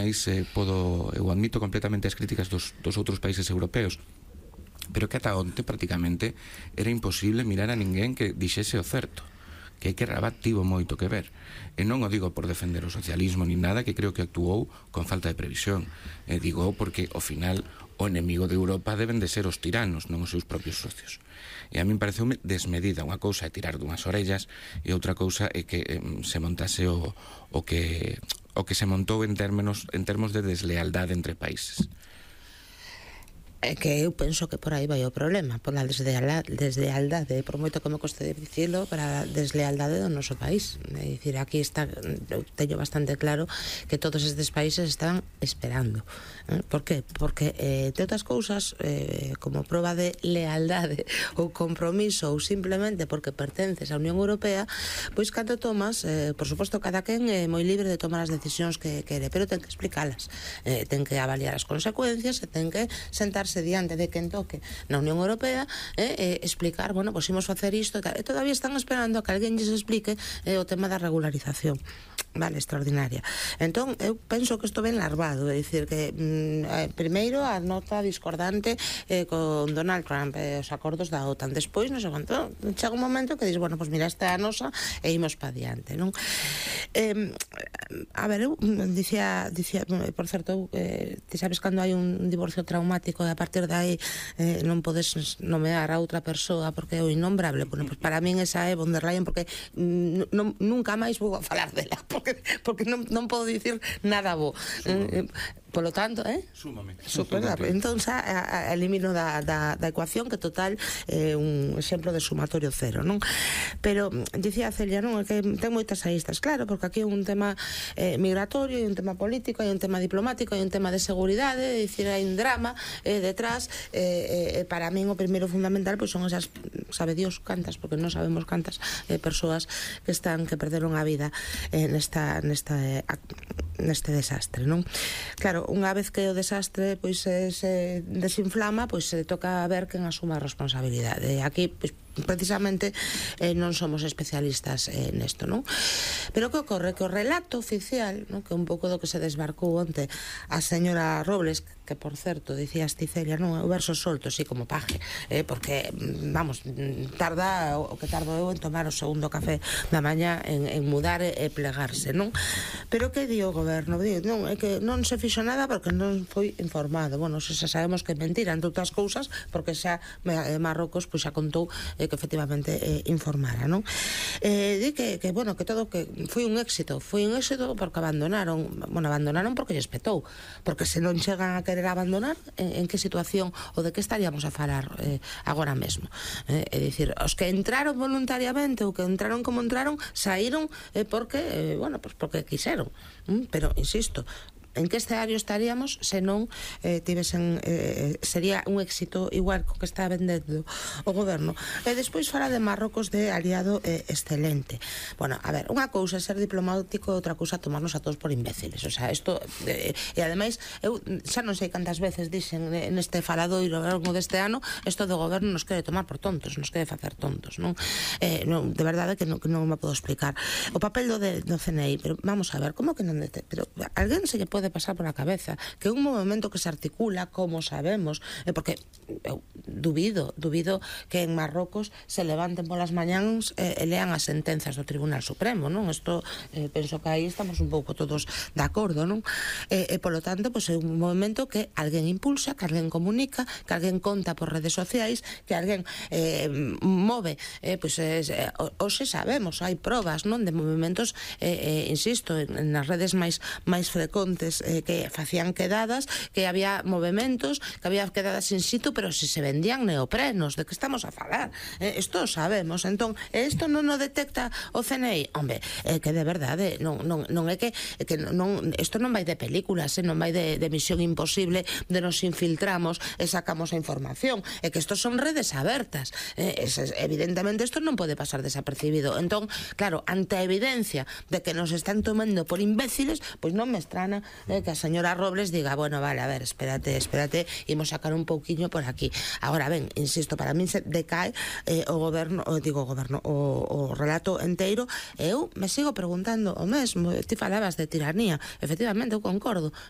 máis eu admito completamente as críticas dos outros países europeos, pero que ata onte prácticamente era imposible mirar a ninguén que dixese o certo, que Rabat tivo moito que ver. E non o digo por defender o socialismo ni nada, que creo que actuou con falta de previsión. Digo porque, ao final, o enemigo de Europa deben de ser os tiranos, non os seus propios socios. E a min pareceume desmedida. Unha cousa é tirar dunhas orellas e outra cousa é que se montase o que se montou en termos de deslealdade entre países. É que eu penso que por aí vai o problema, por a deslealdade, por moito que me coste dicilo, para a deslealdade do noso país. É dicir, aquí está, eu teño bastante claro que todos estes países están esperando. Por qué? Porque, de outras cousas, como proba de lealdade ou compromiso, ou simplemente porque pertences á Unión Europea, pois cando tomas, por suposto, cada quen é moi libre de tomar as decisións que quere, pero ten que explicalas, ten que avaliar as consecuencias e ten que sentarse diante de quen toque na Unión Europea explicar, bueno, pois imos facer isto e todavía están esperando a que alguén lles explique o tema da regularización. Vale, extraordinaria. Entón, eu penso que isto ben larvado, é dicir que primeiro a nota discordante con Donald Trump, os acordos da OTAN, despois, non sei quanto, chega un momento que dis, bueno, pois mira, esta é a nosa e imos pa diante, non? A ver, eu dicía, por certo, ti sabes cando hai un divorcio traumático e a partir de aí non podes nomear a outra persoa porque é o innombrable, bueno, pois para min esa é von der Leyen, porque nunca máis vou a falar dela, porque non podo dicir nada bo. Polo tanto, Súmame. Entón xa elimino da ecuación, que total é un exemplo de sumatorio cero, non? Pero dicía Celia, non, que ten moitas aristas, claro, porque aquí é un tema migratorio, hai un tema político, hai un tema diplomático, hai un tema de seguridade, é dicir, hai un drama detrás. Para min o primeiro fundamental pois son esas, sabe Dios cantas, porque non sabemos cantas persoas que perderon a vida neste desastre, non? Claro, unha vez que o desastre pois se desinflama, pois se toca ver quen asuma a responsabilidade. Aquí, pois, precisamente non somos especialistas nesto, non? Pero que ocorre? Que o relato oficial, non? Que un pouco do que se desbarcou onte a señora Robles, que por certo, dicías ti, Celia, non, o verso solto, así como paje, porque, vamos, tarda o que tardo eu en tomar o segundo café da mañá en mudar e plegarse, non? Pero que di o goberno? Non, é que non se fixo nada porque non foi informado. Bueno, xa sabemos que é mentira, entre outras cousas, porque xa Marrocos pois xa contou que efectivamente informara, non? Di que bueno, que todo que foi un éxito porque abandonaron porque lles petou, porque se non chegan a querer abandonar, en que situación ou de que estaríamos a falar agora mesmo? É dicir, os que entraron voluntariamente ou que entraron como entraron, saíron porque, bueno, pues porque quixeron, pero insisto, en que escenario estaríamos se non tivesen sería un éxito igual co que está vendendo o goberno. E despois fala de Marrocos de aliado excelente. Bueno, a ver, unha cousa é ser diplomático e outra cousa tomarnos a todos por imbéciles. O sea, isto e ademais eu xa non sei cantas veces dixen neste faladoiro ao longo deste ano, isto do goberno nos quere tomar por tontos, nos quere facer tontos, non? De verdade que non me podo explicar. O papel do CNI, pero vamos a ver, como que non pero alguén se lle pode pasar por a cabeza que un movimento que se articula, como sabemos, porque eu dubido que en Marrocos se levanten polas mañáns e lean as sentenzas do Tribunal Supremo, non? Isto penso que aí estamos un pouco todos de acordo, non? E polo tanto, pois é un movimento que alguén impulsa, que alguén comunica, que alguén conta por redes sociais, que alguén move, pois hoxe sabemos, hai probas, non, de movimentos, insisto, nas redes máis frecuentes que facían quedadas, que había movimentos, que había quedadas in situ, pero se vendían neoprenos, de que estamos a falar? Isto sabemos. Entón, isto non o detecta o CNI? Hombre, que de verdade non é que isto non vai de películas, non vai de Misión Imposible, de nos infiltramos e sacamos a información, é que isto son redes abertas. Evidentemente isto non pode pasar desapercibido. Entón, claro, ante a evidencia de que nos están tomando por imbéciles, pois non me estrana que a señora Robles diga, bueno, vale, a ver, espérate, imos sacar un pouquiño por aquí. Agora, ben, insisto, para min se decae o relato enteiro. Eu me sigo preguntando o mesmo, ti falabas de tiranía, efectivamente, eu concordo,